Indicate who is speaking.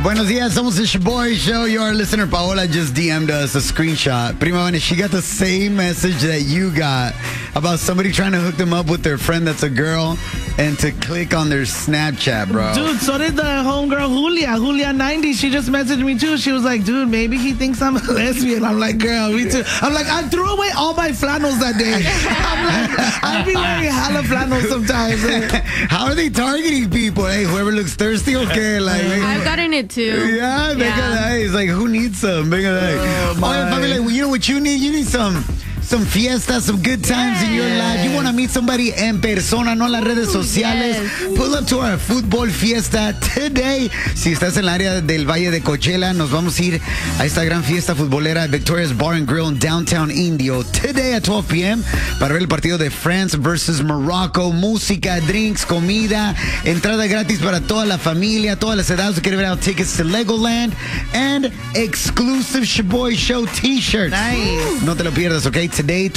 Speaker 1: Buenos dias, somos the Shaboy Show. Your listener Paola just DM'd us a screenshot. Prima, she got the same message that you got about somebody trying to hook them up with their friend that's a girl and to click on their Snapchat, bro.
Speaker 2: Dude, so did the homegirl Julia 90. She just messaged me too. She was like, dude, maybe he thinks I'm a lesbian. I'm like, girl, me too. I'm like, I threw away all my flannels that day. I'm like, I'll be wearing hella flannels sometimes.
Speaker 1: How are they targeting people? Hey, whoever looks thirsty, okay? Like,
Speaker 3: I've gotten it too.
Speaker 1: Yeah, it's like, who needs some? You know what you need? You need some fiestas, some good times in your life. You want to meet somebody en persona, no en las redes sociales.
Speaker 3: Yes.
Speaker 1: Pull up to our football fiesta today. Si estás en el área del Valle de Coachella, nos vamos a ir a esta gran fiesta futbolera Victoria's Bar and Grill in downtown Indio today at 12 p.m. para ver el partido de France versus Morocco. Música, drinks, comida, entrada gratis para toda la familia, todas las edades. Get out tickets to Legoland and exclusive Shaboy Show t-shirts.
Speaker 2: Nice.
Speaker 1: No te lo pierdas, okay? Today,